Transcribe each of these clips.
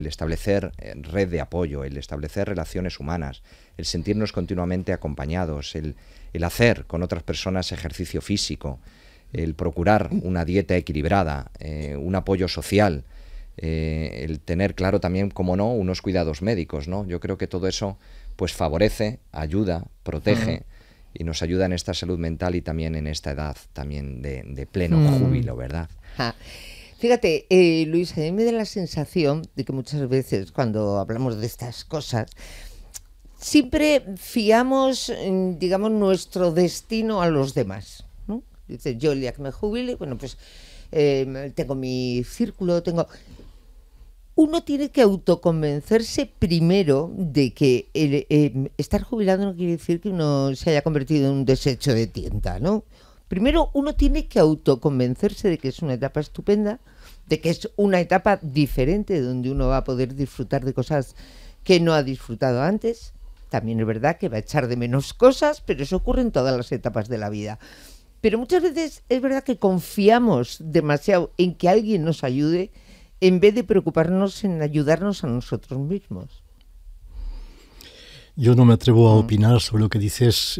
el establecer red de apoyo, el establecer relaciones humanas, el sentirnos continuamente acompañados, el hacer con otras personas ejercicio físico, el procurar una dieta equilibrada, un apoyo social, el tener claro también, como no, unos cuidados médicos, ¿no? Yo creo que todo eso pues favorece, ayuda, protege y nos ayuda en esta salud mental y también en esta edad también de pleno júbilo, ¿verdad? Fíjate, Luis, a mí me da la sensación de que muchas veces cuando hablamos de estas cosas siempre fiamos, digamos, nuestro destino a los demás, ¿no? Dices, yo el día que me jubile, bueno, pues tengo mi círculo, Uno tiene que autoconvencerse primero de que estar jubilado no quiere decir que uno se haya convertido en un desecho de tienda, ¿no? Primero uno tiene que autoconvencerse de que es una etapa estupenda, de que es una etapa diferente donde uno va a poder disfrutar de cosas que no ha disfrutado antes. También es verdad que va a echar de menos cosas, pero eso ocurre en todas las etapas de la vida. Pero muchas veces es verdad que confiamos demasiado en que alguien nos ayude en vez de preocuparnos en ayudarnos a nosotros mismos. Yo no me atrevo a opinar sobre lo que dices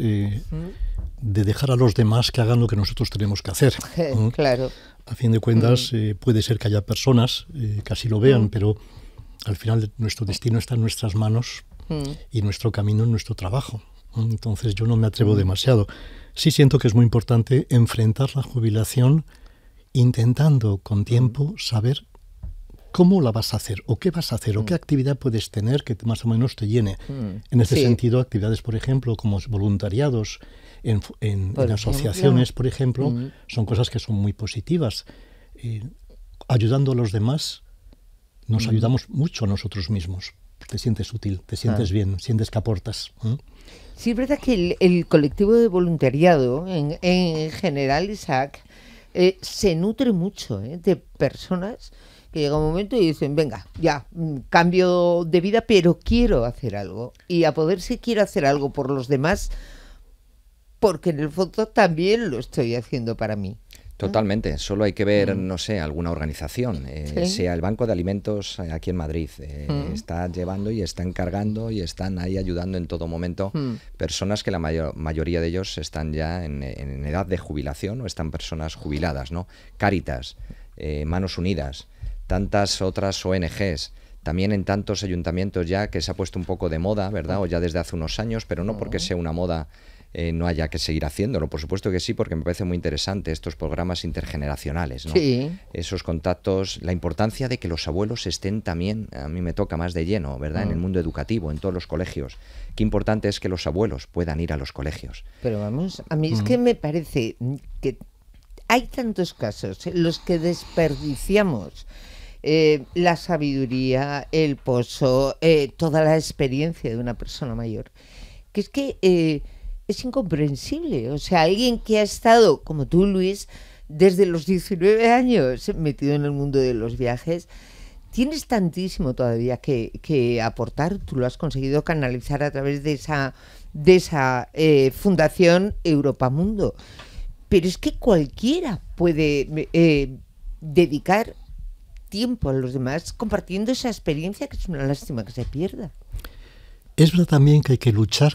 de dejar a los demás que hagan lo que nosotros tenemos que hacer. Claro. A fin de cuentas, puede ser que haya personas que así lo vean, pero al final nuestro destino está en nuestras manos y nuestro camino en nuestro trabajo. Entonces yo no me atrevo demasiado. Sí siento que es muy importante enfrentar la jubilación intentando con tiempo saber cómo la vas a hacer, o qué vas a hacer, o qué actividad puedes tener que más o menos te llene. En ese sentido, actividades, por ejemplo, como voluntariados en asociaciones, por ejemplo, son cosas que son muy positivas. Ayudando a los demás, nos ayudamos mucho a nosotros mismos. Te sientes útil, te sientes bien, sientes que aportas. Sí, es verdad que el colectivo de voluntariado, en general, Isaac, se nutre mucho de personas que llega un momento y dicen, venga, ya, cambio de vida, pero quiero hacer algo. Y a poder si quiero hacer algo por los demás, porque en el fondo también lo estoy haciendo para mí. Totalmente, solo hay que ver, no sé, alguna organización, sea el Banco de Alimentos aquí en Madrid, está llevando y está encargando y están ahí ayudando en todo momento personas que la mayoría de ellos están ya en edad de jubilación o están personas jubiladas, ¿no? Cáritas, Manos Unidas, tantas otras ONGs, también en tantos ayuntamientos ya que se ha puesto un poco de moda, ¿verdad? O ya desde hace unos años, pero no porque sea una moda no haya que seguir haciéndolo. Por supuesto que sí, porque me parece muy interesante estos programas intergeneracionales, ¿no? Sí. Esos contactos, la importancia de que los abuelos estén también, a mí me toca más de lleno, ¿verdad? En el mundo educativo, en todos los colegios. Qué importante es que los abuelos puedan ir a los colegios. Pero vamos, a mí es que me parece que hay tantos casos en los que desperdiciamos la sabiduría, el pozo, toda la experiencia de una persona mayor, que es que es incomprensible. O sea, alguien que ha estado, como tú, Luis, desde los 19 años metido en el mundo de los viajes, tienes tantísimo todavía que aportar. Tú lo has conseguido canalizar a través de esa Fundación Europamundo. Pero es que cualquiera puede dedicar tiempo a los demás compartiendo esa experiencia, que es una lástima que se pierda. Es verdad también que hay que luchar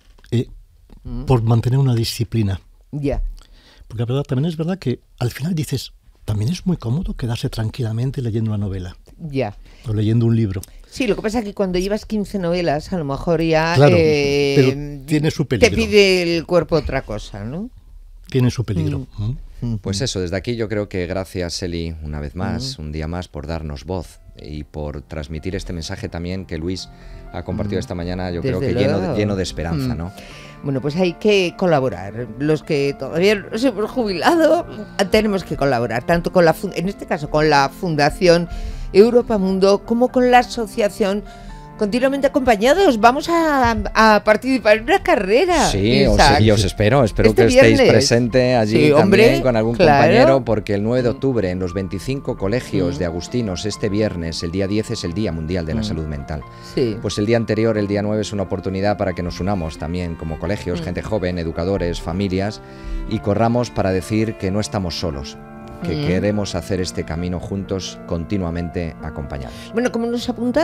por mantener una disciplina. Ya. Porque la verdad, también es verdad que al final dices, también es muy cómodo quedarse tranquilamente leyendo una novela. Ya. O leyendo un libro. Sí, lo que pasa es que cuando llevas 15 novelas, a lo mejor ya claro, pero tiene su peligro. Te pide el cuerpo otra cosa, ¿no? Tiene su peligro. Pues eso, desde aquí yo creo que gracias, Eli, una vez más, un día más, por darnos voz y por transmitir este mensaje también que Luis ha compartido esta mañana, yo creo que lleno de esperanza, ¿no? Bueno, pues hay que colaborar. Los que todavía no se hemos jubilado, tenemos que colaborar, tanto con en este caso con la Fundación Europamundo como con la asociación Continuamente Acompañados. Vamos a participar en una carrera. Sí, os espero que estéis presente allí también con algún compañero, porque el 9 de octubre en los 25 colegios de agustinos este viernes, el día 10 es el Día Mundial de la Salud Mental. Sí. Pues el día anterior, el día 9, es una oportunidad para que nos unamos también como colegios, gente joven, educadores, familias, y corramos para decir que no estamos solos. que queremos hacer este camino juntos, continuamente acompañados. Bueno, ¿cómo nos apunta?